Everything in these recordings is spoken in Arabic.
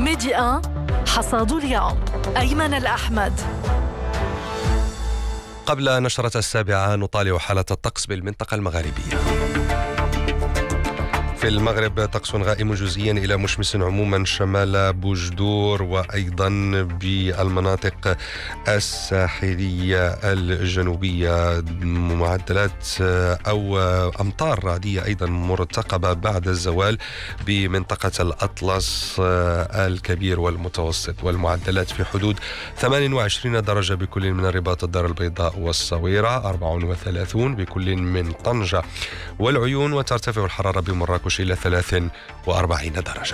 ميديا حصاد اليوم. أيمن الأحمد. قبل نشرة 7 نطالع حالة الطقس بالمنطقة المغاربية. في المغرب طقس غائم جزئيا إلى مشمس عموما شمال بوجدور وأيضا بالمناطق الساحلية الجنوبية، معدلات أو أمطار رعدية أيضا مرتقبة بعد الزوال بمنطقة الأطلس الكبير والمتوسط، والمعدلات في حدود 28 درجة بكل من الرباط الدار البيضاء والصويرة، 34 بكل من طنجة والعيون، وترتفع الحرارة بمراكش إلى 43 درجة.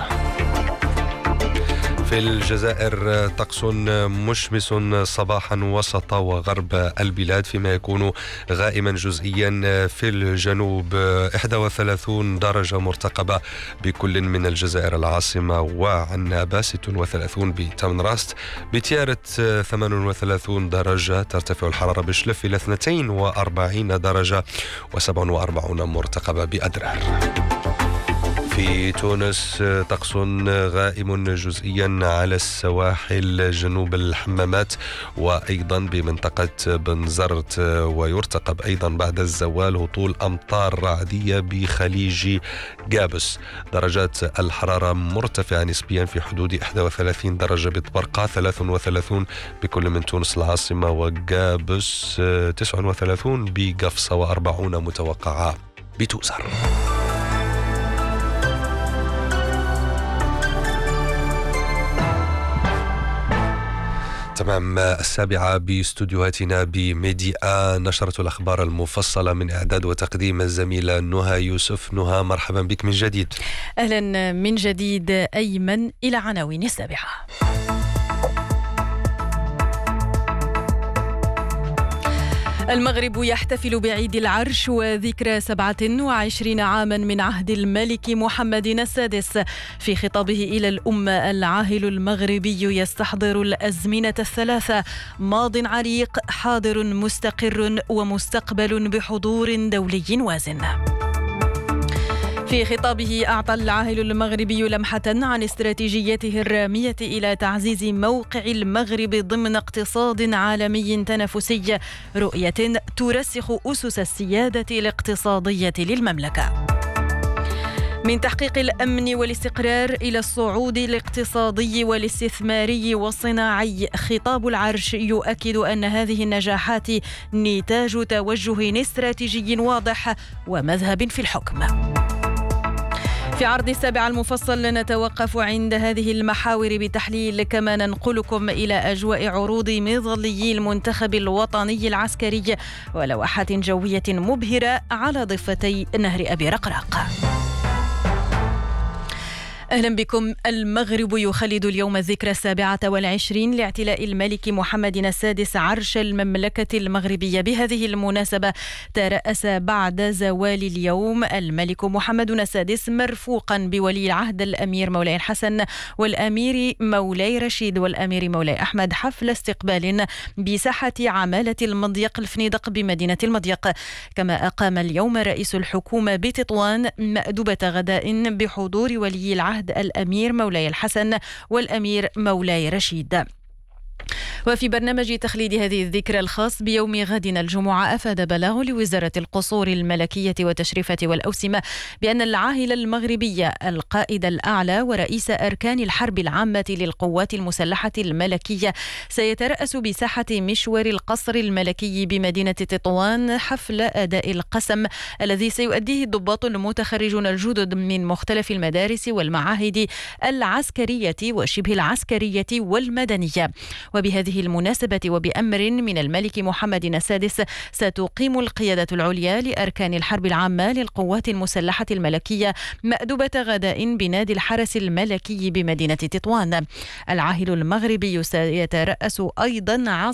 في الجزائر طقس مشمس صباحا وسط وغرب البلاد، فيما يكون غائما جزئيا في الجنوب، 31 درجة مرتقبة بكل من الجزائر العاصمة وعنابة، 36 بتمنراست، بتيارة 38 درجة، ترتفع الحرارة بشلف إلى 42 درجة، و47 مرتقبة بأدرار. في تونس طقس غائم جزئيا على السواحل جنوب الحمامات وأيضا بمنطقة بنزرت، ويرتقب أيضا بعد الزوال هطول أمطار رعدية بخليج قابس. درجات الحرارة مرتفعة نسبيا في حدود 31 درجة بطبرقة، 33 بكل من تونس العاصمة وقابس، 39 بقفصة، و40 متوقعة بتوزر. تمام 7 باستوديوهاتنا بميديا، نشرة الأخبار المفصلة من إعداد وتقديم الزميلة نهى يوسف. نهى، مرحبا بك من جديد. أهلا من جديد أيمن. إلى عناوين السابعة. المغرب يحتفل بعيد العرش وذكرى 27 عاما من عهد الملك محمد السادس. في خطابه إلى الأمة، العاهل المغربي يستحضر الأزمنة الثلاثة: ماض عريق، حاضر مستقر، ومستقبل بحضور دولي وازن. في خطابه أعطى العاهل المغربي لمحة عن استراتيجيته الرامية إلى تعزيز موقع المغرب ضمن اقتصاد عالمي تنافسي، رؤية ترسخ أسس السيادة الاقتصادية للمملكة. من تحقيق الأمن والاستقرار إلى الصعود الاقتصادي والاستثماري والصناعي، خطاب العرش يؤكد أن هذه النجاحات نتاج توجه استراتيجي واضح ومذهب في الحكم. في عرض 7 المفصل نتوقف عند هذه المحاور بتحليل، كما ننقلكم إلى أجواء عروض مظلي المنتخب الوطني العسكري ولوحات جوية مبهرة على ضفتي نهر أبي رقراق. أهلا بكم. المغرب يخلد اليوم الذكرى 27 لاعتلاء الملك محمد السادس عرش المملكة المغربية. بهذه المناسبة ترأس بعد زوال اليوم الملك محمد السادس مرفوقا بولي العهد الأمير مولاي الحسن والأمير مولاي رشيد والأمير مولاي أحمد حفل استقبال بساحة عمالة المضيق الفنيدق بمدينة المضيق. كما أقام اليوم رئيس الحكومة بتطوان مأدبة غداء بحضور ولي العهد الأمير مولاي الحسن والأمير مولاي رشيد. وفي برنامج تخليد هذه الذكرى الخاص بيوم غد الجمعة، أفاد بلاغ لوزارة القصور الملكية والتشريفة والأوسمة بأن العاهل المغربي القائد الأعلى ورئيس أركان الحرب العامة للقوات المسلحة الملكية سيترأس بساحة مشوار القصر الملكي بمدينة تطوان حفل أداء القسم الذي سيؤديه الضباط المتخرجون الجدد من مختلف المدارس والمعاهد العسكرية وشبه العسكرية والمدنية. وبهذه المناسبة وبأمر من الملك محمد السادس ستقيم القيادة العليا لأركان الحرب العامة للقوات المسلحة الملكية مأدبة غداء بنادي الحرس الملكي بمدينة تطوان. العاهل المغربي سيترأس أيضا